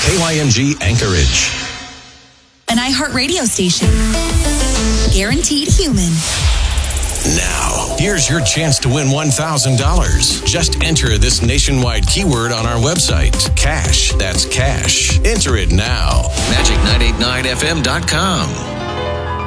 KYMG Anchorage. An iHeartRadio station. Guaranteed human. Now, here's your chance to win $1,000. Just enter this nationwide keyword on our website. Cash. That's cash. Enter it now. Magic989FM.com.